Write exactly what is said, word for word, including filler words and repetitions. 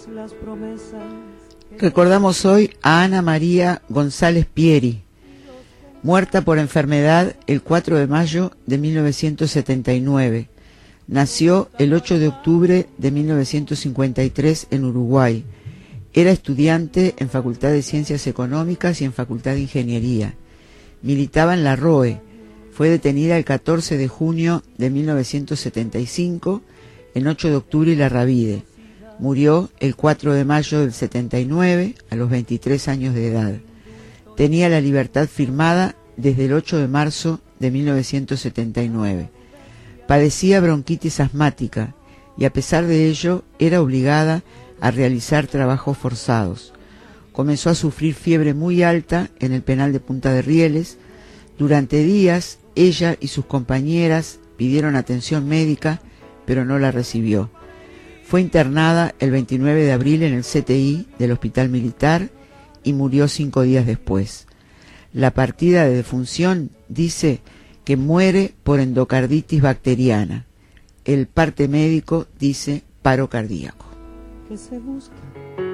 Recordamos hoy a Ana María González Pieri, muerta por enfermedad el cuatro de mayo de mil novecientos setenta y nueve. Nació el ocho de octubre de mil novecientos cincuenta y tres en Uruguay. Era estudiante en Facultad de Ciencias Económicas y en Facultad de Ingeniería. Militaba en la R O E. Fue detenida el catorce de junio de mil novecientos setenta y cinco en ocho de octubre y La Rabide. Murió el cuatro de mayo del setenta y nueve a los veintitrés años de edad. Tenía la libertad firmada desde el ocho de marzo de mil novecientos setenta y nueve. Padecía bronquitis asmática y a pesar de ello era obligada a realizar trabajos forzados. Comenzó a sufrir fiebre muy alta en el penal de Punta de Rieles. Durante días ella y sus compañeras pidieron atención médica, pero no la recibió. Fue internada el veintinueve de abril en el C T I del Hospital Militar y murió cinco días después. La partida de defunción dice que muere por endocarditis bacteriana. El parte médico dice paro cardíaco. Que se busca.